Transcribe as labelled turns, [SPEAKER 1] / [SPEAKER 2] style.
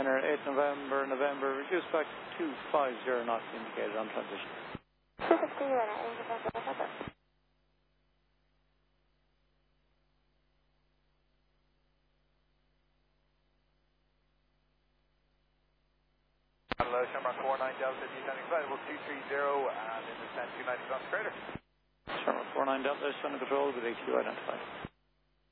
[SPEAKER 1] Liner 8 November, reduced back to 250 knots indicated on transition.
[SPEAKER 2] 250 Liner 8 November,
[SPEAKER 3] Hello, Shamrock 49 Delta, descending available 230 and in descent 290 knots crater.
[SPEAKER 1] Shamrock 49 Delta, Center Control with AQ identified.